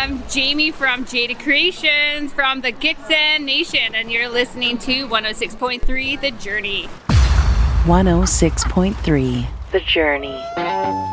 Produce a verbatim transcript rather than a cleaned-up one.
am Jamie from Jada Creations from the Gitxsan Nation, and you're listening to one oh six point three The Journey. one oh six point three The Journey.